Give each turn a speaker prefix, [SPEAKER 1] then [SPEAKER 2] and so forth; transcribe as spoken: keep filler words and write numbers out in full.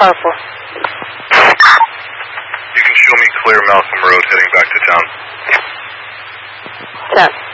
[SPEAKER 1] Harper.
[SPEAKER 2] You can show me clear Malcolm Road heading back to town.
[SPEAKER 1] ten.